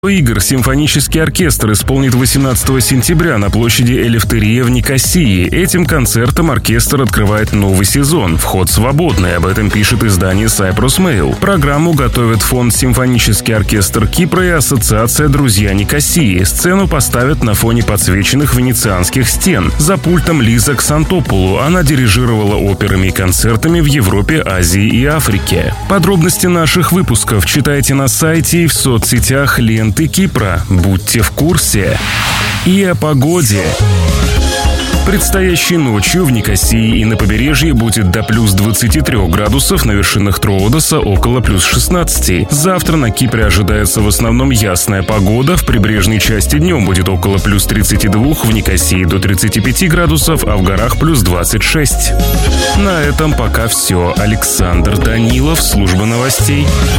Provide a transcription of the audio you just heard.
Игр симфонический оркестр исполнит 18 сентября на площади Элефтерия в Никосии. Этим концертом оркестр открывает новый сезон. Вход свободный, об этом пишет издание Cyprus Mail. Программу готовят фонд «Симфонический оркестр Кипра» и ассоциация «Друзья Никосии». Сцену поставят на фоне подсвеченных венецианских стен. За пультом Лиза Ксантопулу. Она дирижировала операми и концертами в Европе, Азии и Африке. Подробности наших выпусков читайте на сайте и в соцсетях ленты Кипра. Будьте в курсе. И о погоде. Предстоящей ночью в Никосии и на побережье будет до плюс 23 градусов, на вершинах Троодоса около плюс 16. Завтра на Кипре ожидается в основном ясная погода. В прибрежной части днем будет около плюс 32, в Никосии до 35 градусов, а в горах плюс 26. На этом пока все. Александр Данилов, служба новостей.